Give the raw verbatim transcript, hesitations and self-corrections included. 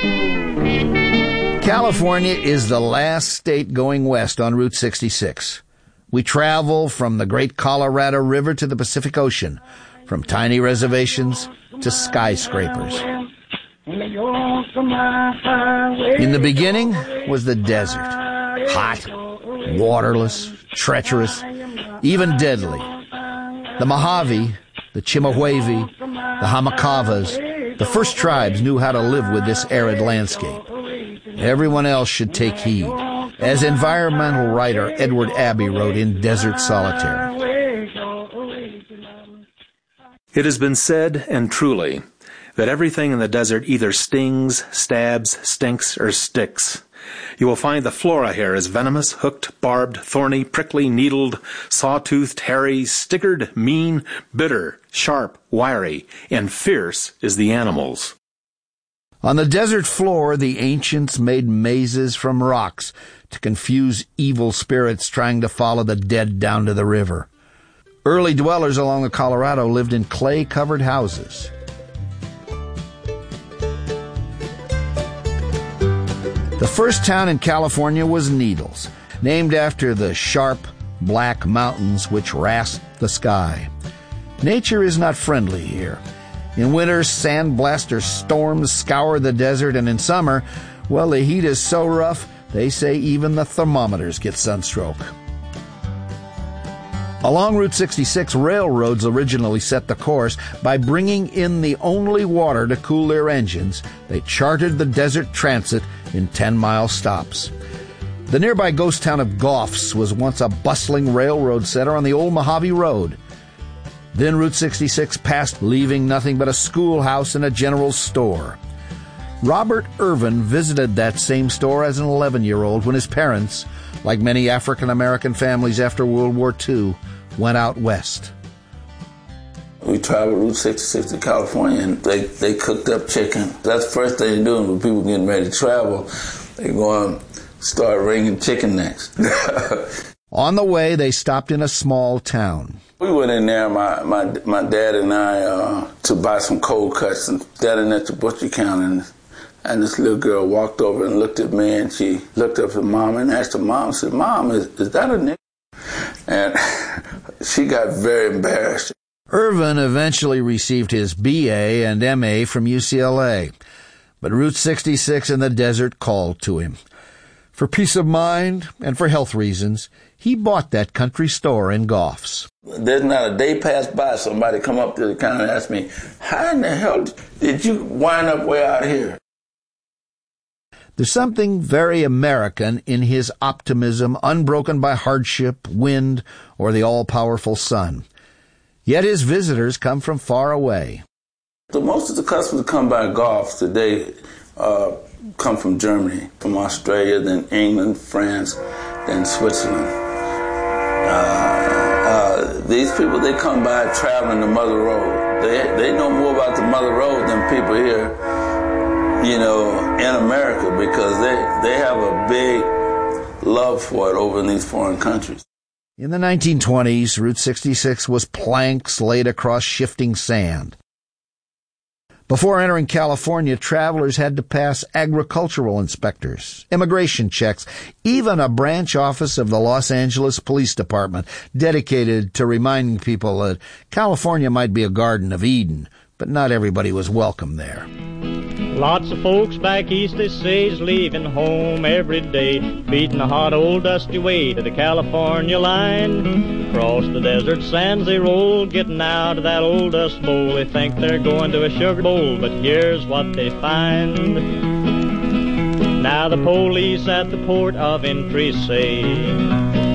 California is the last state going west on Route sixty-six. We travel from the great Colorado River to the Pacific Ocean, from tiny reservations to skyscrapers. In the beginning was the desert, hot, waterless, treacherous, even deadly. The Mojave, the Chemehuevi, the Hamacavas, the first tribes knew how to live with this arid landscape. Everyone else should take heed, as environmental writer Edward Abbey wrote in Desert Solitaire. It has been said, and truly, that everything in the desert either stings, stabs, stinks, or sticks. You will find the flora here is venomous, hooked, barbed, thorny, prickly, needled, saw-toothed, hairy, stickered, mean, bitter, sharp, wiry, and fierce is the animals. On the desert floor, the ancients made mazes from rocks to confuse evil spirits trying to follow the dead down to the river. Early dwellers along the Colorado lived in clay-covered houses. The first town in California was Needles, named after the sharp, black mountains which rasped the sky. Nature is not friendly here. In winter, sandblast or storms scour the desert, and in summer, well, the heat is so rough, they say even the thermometers get sunstroke. Along Route sixty-six, railroads originally set the course by bringing in the only water to cool their engines. They chartered the desert transit in ten-mile stops. The nearby ghost town of Goffs was once a bustling railroad center on the old Mojave Road. Then Route sixty-six passed, leaving nothing but a schoolhouse and a general store. Robert Irvin visited that same store as an eleven-year-old when his parents, like many African-American families after World War Two, went out west. We traveled Route sixty-six to California, and they, they cooked up chicken. That's the first thing they're doing when people getting ready to travel. They go and start wringing chicken necks. On the way, they stopped in a small town. We went in there, my my, my dad and I, uh, to buy some cold cuts, and standing at the butcher counter, and, and this little girl walked over and looked at me, and she looked up at Mom and asked her mom, said, "Mom, is, is that a nigger?" And she got very embarrassed. Irvin eventually received his B A and M A from U C L A, but Route sixty-six in the desert called to him. For peace of mind and for health reasons, he bought that country store in Goffs. There's not a day passed by somebody come up to the counter and ask me, "How in the hell did you wind up way out here?" There's something very American in his optimism, unbroken by hardship, wind, or the all-powerful sun. Yet his visitors come from far away. So most of the customers that come by Goffs today uh, come from Germany, from Australia, then England, France, then Switzerland. Uh, uh, these people, they come by traveling the Mother Road. They they know more about the Mother Road than people here, you know, in America, because they, they have a big love for it over in these foreign countries. In the nineteen twenties, Route sixty-six was planks laid across shifting sand. Before entering California, travelers had to pass agricultural inspectors, immigration checks, even a branch office of the Los Angeles Police Department dedicated to reminding people that California might be a Garden of Eden, but not everybody was welcome there. Lots of folks back east, they say, is leaving home every day, beating a hot old dusty way to the California line. Across the desert sands they roll, getting out of that old dust bowl. They think they're going to a sugar bowl, but here's what they find. Now the police at the port of entry say,